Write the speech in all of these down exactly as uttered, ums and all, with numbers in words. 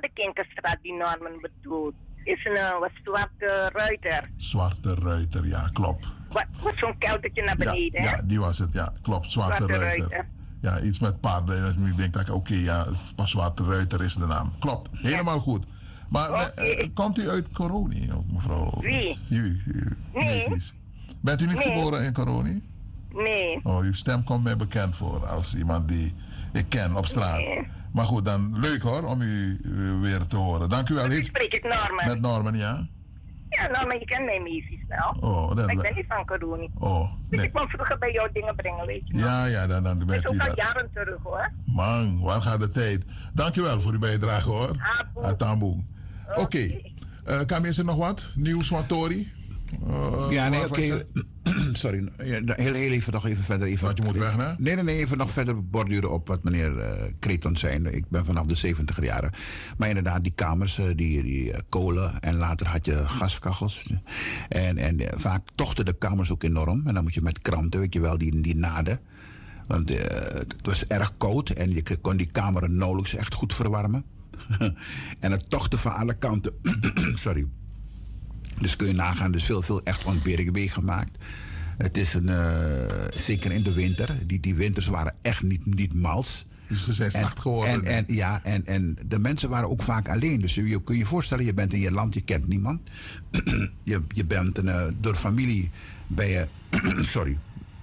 de Kinkerstraat die Norman bedoelt. Is een uh, wat zwarte ruiter. Zwarte ruiter, ja, klopt. Wat, wat zo'n keldertje naar beneden, ja, hè? Ja, die was het, ja, klopt. Zwarte, zwarte ruiter. ruiter. Ja, iets met paarden. En ik denk dat oké, okay, ja, pas Zwarte Ruiter is de naam. Klopt, helemaal ja. goed. Maar okay. uh, komt u uit Coroni, mevrouw? Wie? U, u, nee. nee. Bent u niet nee. geboren in Coroni? Nee. Oh, uw stem komt mij bekend voor als iemand die ik ken op straat. Nee. Maar goed, dan leuk hoor om u uh, weer te horen. Dank u wel. Heeft... Spreek ik Norman? Met Norman, ja. Ja, Norman, je kent mijn meisjes wel. Oh, dat... Maar ik ben niet van Coroni. Oh, dus nee. ik kwam vroeger bij jou dingen brengen, weet je. Man. Ja, ja, dan, dan weet u dat. Dat is ook al jaren terug, hoor. Man, waar gaat de tijd? Dank u wel voor uw bijdrage, hoor. Atamboe. Oké. Okay. Uh, kan is er nog wat? Nieuws van Tori? Uh, ja, nee, oké. Okay. Sorry, heel, heel even nog even verder. Even, Want je moet weg, hè? Nee, nee, nee, even nog verder borduren op wat meneer uh, Kreton zei. Ik ben vanaf de zeventiger jaren. Maar inderdaad, die kamers, uh, die, die uh, kolen en later had je gaskachels. En, en uh, vaak tochten de kamers ook enorm. En dan moet je met kranten, weet je wel, die, die naden. Want uh, het was erg koud en je kon die kamer nauwelijks echt goed verwarmen. En het tochten van alle kanten. Sorry. Dus kun je nagaan, dus veel, veel echt ontberingen meegemaakt. Het is een, uh, zeker in de winter, die, die winters waren echt niet, niet mals. Dus ze zijn zacht geworden. En, en, ja, en, en de mensen waren ook vaak alleen. Dus je kun je voorstellen, je bent in je land, je kent niemand. je, je bent een, uh, door familie, ben je, sorry.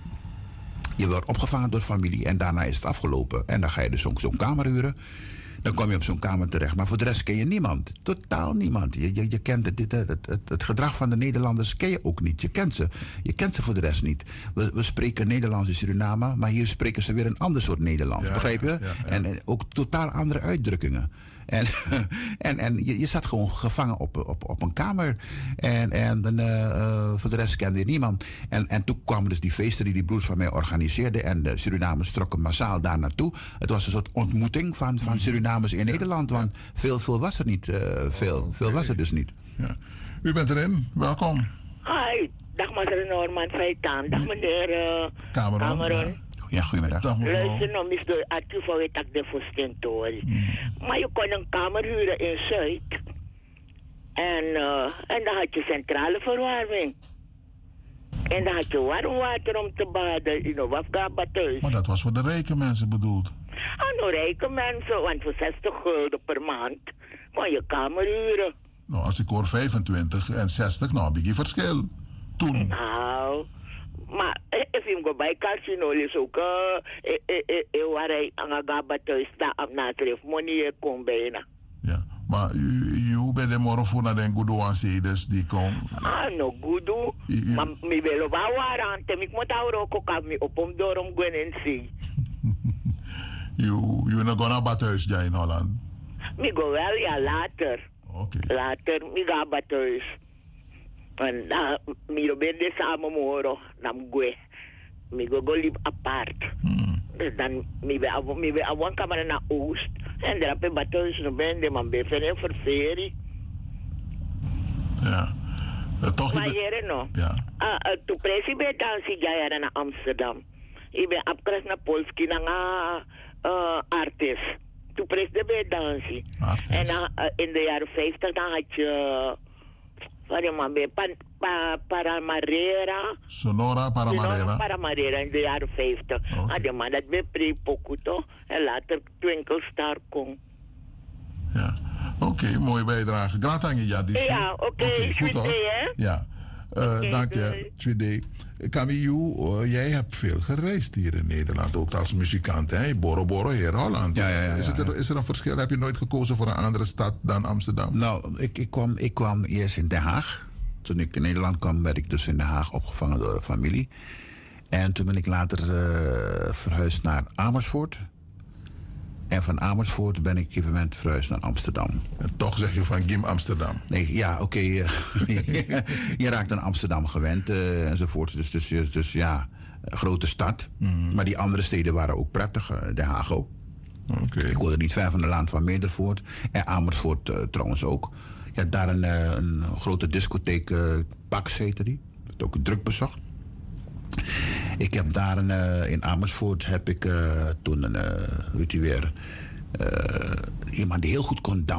Je wordt opgevangen door familie en daarna is het afgelopen. En dan ga je dus zo'n zo'n kamer huren. Dan kom je op zo'n kamer terecht. Maar voor de rest ken je niemand. Totaal niemand. Je, je, je kent het, het, het, het, het gedrag van de Nederlanders ken je ook niet. Je kent ze. Je kent ze voor de rest niet. We, we spreken Nederlands in Suriname, maar hier spreken ze weer een ander soort Nederlands. Ja, begrijp je? Ja, ja, ja. En, en ook totaal andere uitdrukkingen. En, en, en je, je zat gewoon gevangen op, op, op een kamer. En, en uh, uh, voor de rest kende je niemand. En, en toen kwamen dus die feesten die die broers van mij organiseerden. En de Surinamers trokken massaal daar naartoe. Het was een soort ontmoeting van, van Surinamers in ja, Nederland. Want ja. veel, veel was er niet. Uh, veel, oh, okay. veel was er dus niet. Ja. U bent erin. Welkom. Hi. Dag meneer Norman Veitaan. Dag meneer uh, Cameron. Cameron. Ja. Ja, goedemiddag. Luister nou, mister Atuvo weet dat de Fostintori. Mm. Maar je kon een kamer huren in Zuid. En, uh, en dan had je centrale verwarming. En dan had je warm water om te baden in een wafgaba thuis. Maar dat was voor de rijke mensen bedoeld. Ah, nou rijke mensen, want voor zestig gulden per maand kon je kamer huren. Nou, als ik hoor vijfentwintig en zestig, nou, een beetje verschil. Toen. Nou... Maar if je go bij casino is ook waar hij aan de thuis staat na het money komt bijna. Ja, maar u bent de morgen voor naar de goede aan dus die komt. Ah, no goede. Maar mi wil wel waar aan te ik moet ook ook op me op om door om gaan en zien. You you not gonna thuis ja in Holland. Mi go wel ja later. Oké. Okay. Later mi ga thuis. En uh, mi ben de samen morgen nam gue mi go go live apart hmm. Dus dan mi be avon mi be avon kamera na oost en daar heb ik thuis no ben de man be fene voor ferie ja uh, toch maar hier no ja ah uh, uh, tu president dan si jaya naar Amsterdam ik ben opkras na Polski na uh, artist tu president dansi en uh, in de jaren vijftig dan had je Sonora Paramarera. Sonora Paramarera. Sonora Paramarera in de jaren vijftig. Okay. Ah, de man dat bij Prepokuto en later Twinkle Star kon. Ja, oké, okay, mooie bijdrage. Gratangi, ja. Die ja, oké, okay, goed hoor. Hè? Ja, uh, okay, dank je. Tweede. Camille, uh, jij hebt veel gereisd hier in Nederland, ook als muzikant, hè? Boro Boro, hier Holland. Ja, ja, ja, is, het er, is er een verschil? Heb je nooit gekozen voor een andere stad dan Amsterdam? Nou, ik, ik, kwam, ik kwam eerst in Den Haag. Toen ik in Nederland kwam, werd ik dus in Den Haag opgevangen door een familie. En toen ben ik later uh, verhuisd naar Amersfoort. En van Amersfoort ben ik op een gegeven moment verhuisd naar Amsterdam. En toch zeg je van Gim Amsterdam. Nee, ja, oké. Okay, je, je raakt aan Amsterdam gewend uh, enzovoort. Dus, dus, dus ja, een grote stad. Mm. Maar die andere steden waren ook prettig. Uh, Den Haag ook. Okay. Ik woonde niet ver van de laan van Meerdervoort. En Amersfoort uh, trouwens ook. Je had daar een, uh, een grote discotheek, uh, Pax heette die. Dat ook druk bezocht. Ik heb daar een, uh, in Amersfoort heb ik uh, toen een, uh, weet u weer, uh, iemand die heel goed kon dansen.